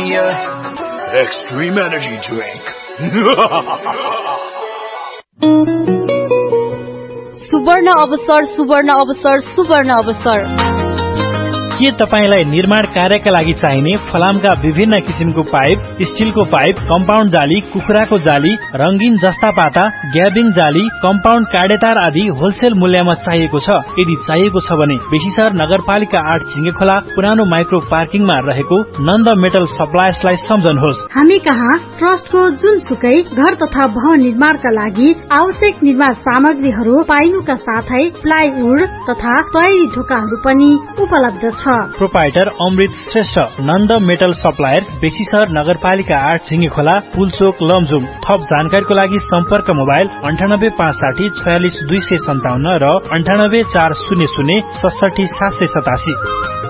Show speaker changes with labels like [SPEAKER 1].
[SPEAKER 1] Extreme Energy Drink.
[SPEAKER 2] सुवर्ण अवसर सुवर्ण अवसर सुवर्ण अवसर।
[SPEAKER 3] के तपाईलाई निर्माण कार्यका लागि चाहिने फलामका विभिन्न किसिमको पाइप, स्टिलको पाइप, कम्पाउन्ड जाली, कुखुराको जाली, रंगीन जस्ता पाता, ग्याबिङ जाली, कम्पाउन्ड काडेतार आदि होलसेल मूल्यमा चाहिएको छ? यदि चाहिएको छ भने बेसीसर नगरपालिका 8 छिङ्गेखोला पुरानो माइक्रो पार्किङमा रहेको नन्द मेटल सप्लायर्सलाई सम्झनुहोस्।
[SPEAKER 4] हामी कहाँ ट्रस्टको जुनसुकै घर तथा भवन निर्माणका लागि आवश्यक निर्माण सामग्रीहरू पाइनुका साथै प्लाइवुड तथा तयारी ढोकाहरू पनि उपलब्ध छ।
[SPEAKER 3] प्रोपाइटर अमृत श्रेष्ठ, नन्द मेटल सप्लायर्स, बेसीसर नगरपालिका 8 छिङ्गेखोला, पुलचोक, लमजुङ। थप जानकारीको लागि सम्पर्क मोबाइल 9856 46 257 र 98 400 66 787।